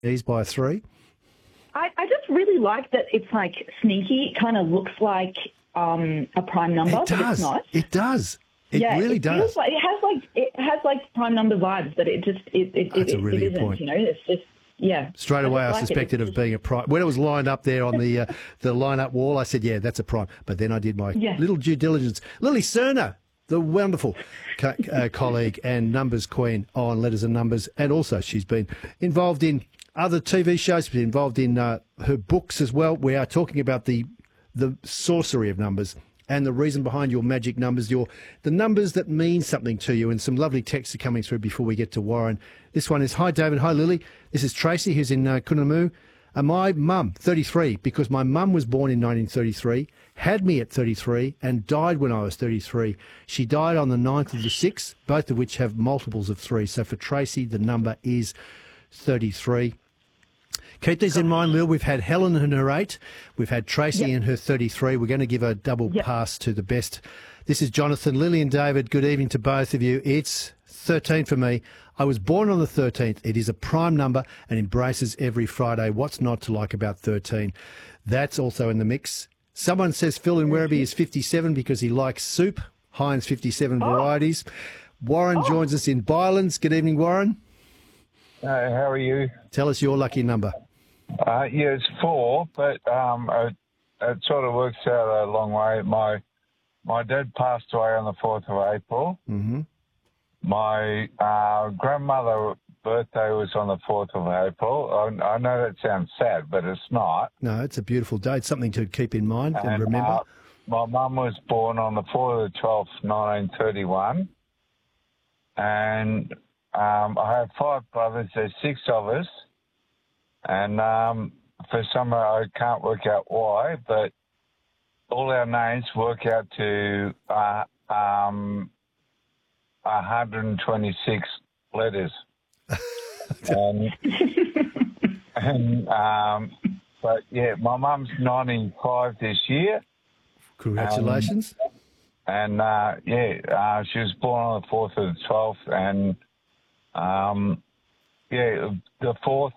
He's by 3. I just really like that it's like sneaky. It kind of looks like a prime number, It does. but it's not. It does. It really does. Feels like, it has like prime number vibes, but it just That's a really good isn't. point. You know, it's just. Yeah. Straight away, I suspected of being a prime. When it was lined up there on the line-up wall, I said, yeah, that's a prime. But then I did my little due diligence. Lily Cerner, the wonderful colleague and numbers queen on Letters and Numbers, and also she's been involved in other TV shows, been involved in her books as well. We are talking about the sorcery of numbers and the reason behind your magic numbers, the numbers that mean something to you. And some lovely texts are coming through before we get to Warren. This one is, hi, David. Hi, Lily. This is Tracy, who's in Kunamu. My mum, 33, because my mum was born in 1933, had me at 33, and died when I was 33. She died on the 9th of the 6th, both of which have multiples of 3. So for Tracy, the number is 33. Keep these in mind, Lil. We've had Helen in her 8. We've had Tracy in her 33. We're going to give a double pass to the best. This is Jonathan, Lily and David. Good evening to both of you. It's 13 for me. I was born on the 13th. It is a prime number and embraces every Friday. What's not to like about 13? That's also in the mix. Someone says Phil in Werribee is 57 because he likes soup. Heinz 57 varieties. Warren joins us in Bylands. Good evening, Warren. How are you? Tell us your lucky number. Yeah, it's 4, but it sort of works out a long way. My dad passed away on the 4th of April. Mm-hmm. My grandmother's birthday was on the 4th of April. I know that sounds sad, but it's not. No, it's a beautiful day. It's something to keep in mind and remember. My mum was born on the 4th of the 12th, 1931. And I have 5 brothers. There's 6 of us. And for some, I can't work out why, but all our names work out to 126 letters. But yeah, my mum's 95 this year. Congratulations. And she was born on the 4th of the 12th, and the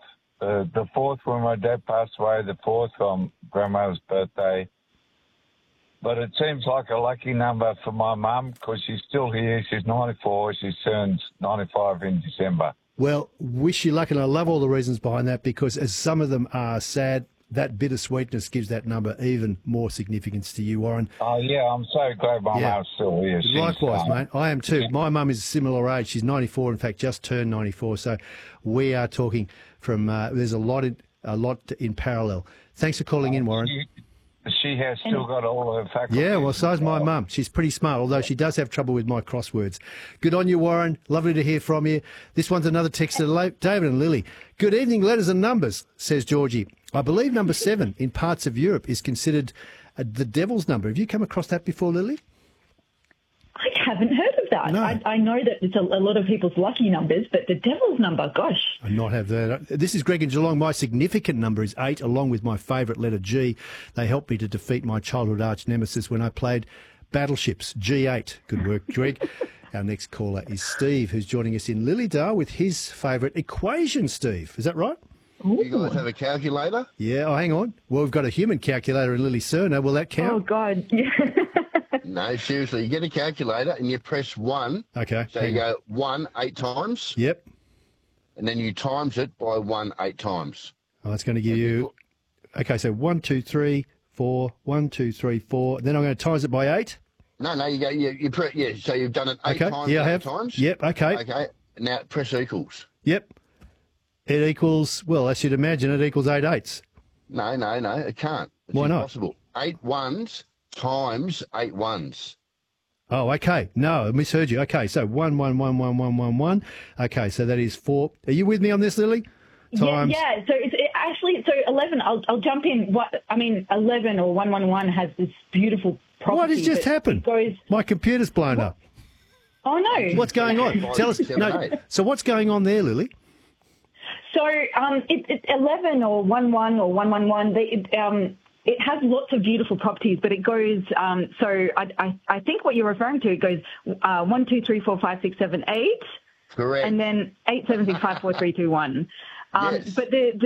4th when my dad passed away, the 4th on grandmother's birthday. But it seems like a lucky number for my mum because she's still here. She's 94. She turns 95 in December. Well, wish you luck, and I love all the reasons behind that because as some of them are sad, that bittersweetness gives that number even more significance to you, Warren. Oh, yeah, I'm so glad my mum's still here. Likewise, mate. I am too. My mum is a similar age. She's 94, in fact, just turned 94. So we are talking from there's a lot in parallel. Thanks for calling in, Warren. She has still got all her faculties. Yeah, well, so's my mum. She's pretty smart, although she does have trouble with my crosswords. Good on you, Warren. Lovely to hear from you. This one's another text to David and Lily. Good evening, Letters and Numbers, says Georgie. I believe number 7 in parts of Europe is considered the devil's number. Have you come across that before, Lily? I haven't heard of that. No. I know that it's a lot of people's lucky numbers, but the devil's number, gosh. I not have that. This is Greg in Geelong. My significant number is 8, along with my favourite letter G. They helped me to defeat my childhood arch nemesis when I played Battleships. G8. Good work, Greg. Our next caller is Steve, who's joining us in Lilydale with his favourite equation, Steve. Is that right? You guys have a calculator? Yeah, hang on. Well, we've got a human calculator in Lily Cerner. Will that count? Oh, God. No, seriously. You get a calculator and you press 1. Okay. So you go 1 8 times. Yep. And then you times it by 1 8 times. Oh, that's going to give you... Okay, so 1, 2, 3, 4, 1, 2, 3, 4. Then I'm going to times it by 8. No, you go, so you've done it 8 times. Yeah, I have. Times. Yep, okay. Okay, now press equals. Yep. It equals, well, as you'd imagine, it equals 8 eighths. No, it can't. It's Why not? Impossible. 8 ones times 8 ones. Oh, okay. No, I misheard you. Okay, so 1, 1, 1, 1, 1, 1, 1. Okay, so that is 4. Are you with me on this, Lily? Times. Yeah. So so 11. I'll jump in. 11 or 111 has this beautiful property. What has just happened? My computer's blown up. Oh no! What's going on? Tell us. No. So what's going on there, Lily? So it's 11 or 11 or 111. It has lots of beautiful properties, but it goes. So I think what you're referring to, it goes 1, 2, 3, 4, 5, 6, 7, 8. Correct. And then 8, 7, 6, 5, 4, 3, 2, 1. But the